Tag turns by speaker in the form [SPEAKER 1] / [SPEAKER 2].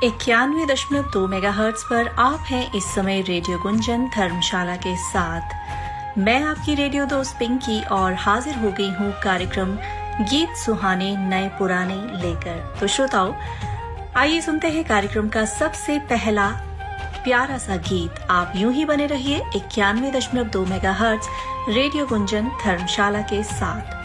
[SPEAKER 1] 91.2 megahertz पर आप हैं इस समय रेडियो गुंजन धर्मशाला के साथ। मैं आपकी रेडियो दोस्त पिंकी और हाजिर हो गई हूँ कार्यक्रम गीत सुहाने नए पुराने लेकर। तो श्रोताओं, आइए सुनते हैं कार्यक्रम का सबसे पहला प्यारा सा गीत। आप यूं ही बने रहिए 91.2 मेगाहर्ट्ज रेडियो गुंजन धर्मशाला के साथ।